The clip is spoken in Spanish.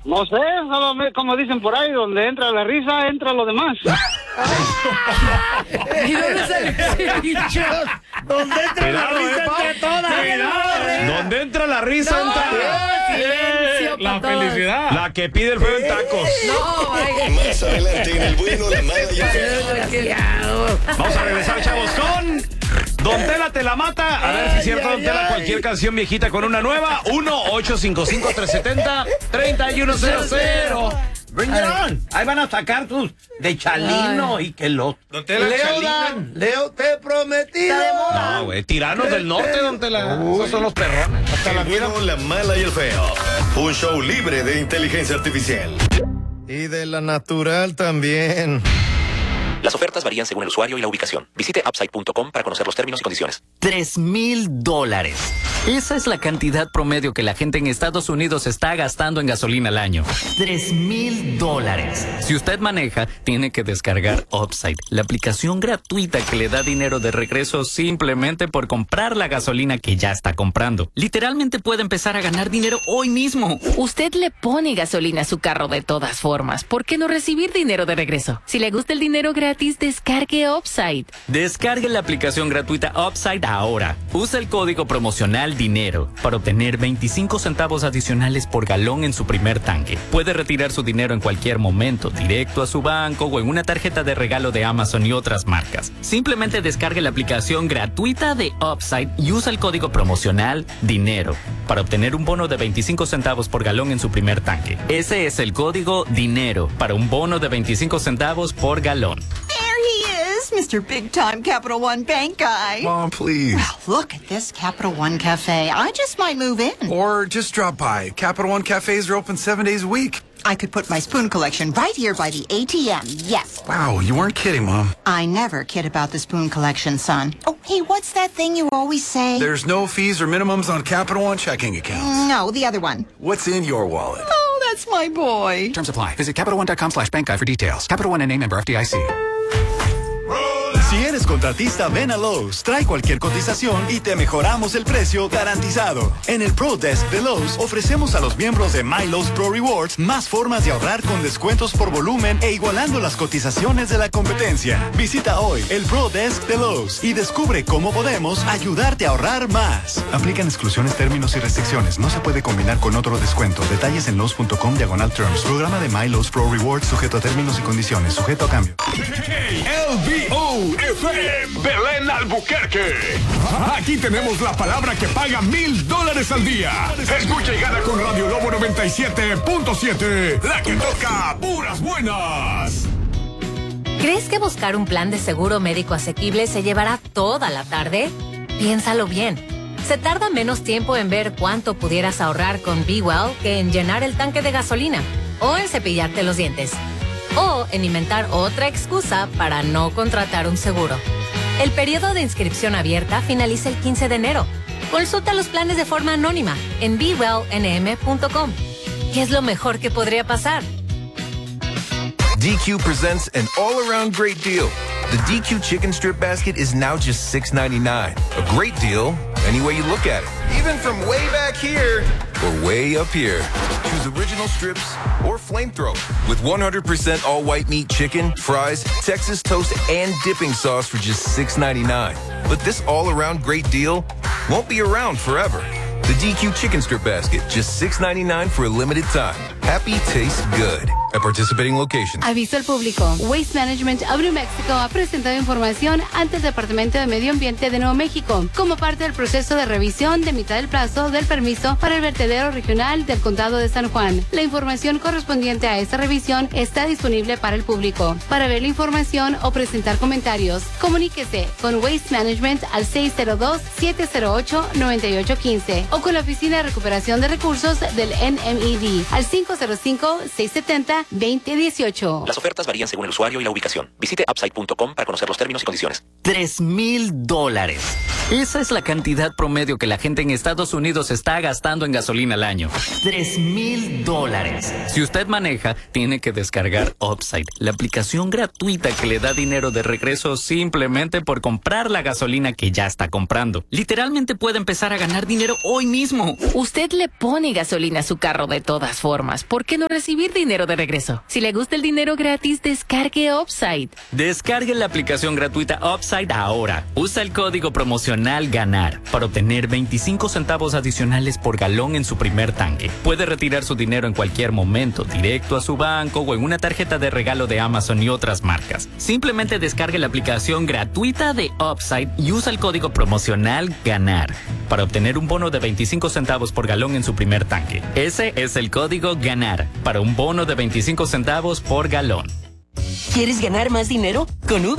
No sé, solo como dicen por ahí, donde entra la risa, entra lo demás. ¿Y dónde sale ese dicho? ¿Dónde entra la risa entre todas? Donde entra la risa, entra la felicidad. La que pide el feo en tacos. No, vaya. Más adelante en el bueno, la mala y el feo. Vamos a regresar, chavos, con Don Tela te la mata. A ver si es cierto, Don Tela, cualquier canción viejita con una nueva. 1-855-370-3100. Bring it on. Ahí van a sacar tus de Chalino y que los... Don Tela, Leo, te he prometido. No, güey, tiranos del norte, Don Tela. Esos son los perrones. Hasta la El vida. bueno, la mala y el feo. Un show libre de inteligencia artificial. Y de la natural también. Las ofertas varían según el usuario y la ubicación. Visite Upside.com para conocer los términos y condiciones. $3,000. Esa es la cantidad promedio que la gente en Estados Unidos está gastando en gasolina al año. $3,000. Si usted maneja, tiene que descargar Upside, la aplicación gratuita que le da dinero de regreso simplemente por comprar la gasolina que ya está comprando. Literalmente puede empezar a ganar dinero hoy mismo. Usted le pone gasolina a su carro de todas formas. ¿Por qué no recibir dinero de regreso? Si le gusta el dinero gratis, descargue Upside. Descargue la aplicación gratuita Upside ahora. Usa el código promocional DINERO para obtener 25 centavos adicionales por galón en su primer tanque. Puede retirar su dinero en cualquier momento, directo a su banco o en una tarjeta de regalo de Amazon y otras marcas. Simplemente descargue la aplicación gratuita de Upside y usa el código promocional DINERO para obtener un bono de 25 centavos por galón en su primer tanque. Ese es el código DINERO para un bono de 25 centavos por galón. Mr. Big Time Capital One Bank guy. Mom, please. Well, look at this Capital One Cafe. I just might move in. Or just drop by. Capital One cafes are open 7 days a week. I could put my spoon collection right here by the ATM. Yes. Wow, you weren't kidding, Mom. I never kid about the spoon collection, son. Oh, hey, what's that thing you always say? There's no fees or minimums on Capital One checking accounts. No, the other one. What's in your wallet? Oh, that's my boy. Terms apply. Visit CapitalOne.com/bankguy for details. Capital One NA, member FDIC. Si eres contratista, ven a Lowe's, trae cualquier cotización y te mejoramos el precio garantizado. En el Pro Desk de Lowe's ofrecemos a los miembros de My Lowe's Pro Rewards más formas de ahorrar con descuentos por volumen e igualando las cotizaciones de la competencia. Visita hoy el Pro Desk de Lowe's y descubre cómo podemos ayudarte a ahorrar más. Aplican exclusiones, términos y restricciones. No se puede combinar con otro descuento. Detalles en Lowe's.com/terms. Programa de My Lowe's Pro Rewards sujeto a términos y condiciones. Sujeto a cambio. LBO FM Belén Albuquerque. Aquí tenemos la palabra que paga $1,000 al día. Escucha y gana con Radio Lobo 97.7, la que toca puras buenas. ¿Crees que buscar un plan de seguro médico asequible se llevará toda la tarde? Piénsalo bien. Se tarda menos tiempo en ver cuánto pudieras ahorrar con Be Well que en llenar el tanque de gasolina o en cepillarte los dientes. O en inventar otra excusa para no contratar un seguro. El periodo de inscripción abierta finaliza el 15 de enero. Consulta los planes de forma anónima en BeWellNM.com. ¿Qué es lo mejor que podría pasar? DQ presents an all-around great deal. The DQ Chicken Strip Basket is now just $6.99. A great deal any way you look at it. Even from way back here or way up here. Choose original strips or flamethrower. With 100% all-white meat chicken, fries, Texas toast, and dipping sauce for just $6.99. But this all-around great deal won't be around forever. The DQ Chicken Strip Basket, just $6.99 for a limited time. Happy tastes good at participating locations. Aviso al público. Waste Management of New Mexico ha presentado información ante el Departamento de Medio Ambiente de Nuevo México como parte del proceso de revisión de mitad del plazo del permiso para el vertedero regional del Condado de San Juan. La información correspondiente a esta revisión está disponible para el público. Para ver la información o presentar comentarios, comuníquese con Waste Management al 602-708-9815 o con la Oficina de Recuperación de Recursos del NMED al 505-670-2018. Las ofertas varían según el usuario y la ubicación. Visite Upside.com para conocer los términos y condiciones. $3,000. Esa es la cantidad promedio que la gente en Estados Unidos está gastando en gasolina al año. $3,000. Si usted maneja, tiene que descargar Upside, la aplicación gratuita que le da dinero de regreso simplemente por comprar la gasolina que ya está comprando. Literalmente puede empezar a ganar dinero hoy mismo. Usted le pone gasolina a su carro de todas formas. ¿por qué no recibir dinero de regreso? Si le gusta el dinero gratis, descargue Upside. Descargue la aplicación gratuita Upside ahora. Usa el código promocional GANAR para obtener 25 centavos adicionales por galón en su primer tanque. Puede retirar su dinero en cualquier momento, directo a su banco o en una tarjeta de regalo de Amazon y otras marcas. Simplemente descargue la aplicación gratuita de Upside y usa el código promocional GANAR para obtener un bono de 25 centavos por galón en su primer tanque. Ese es el código GANAR para un bono de 25 centavos por galón. ¿Quieres ganar más dinero? Con Uber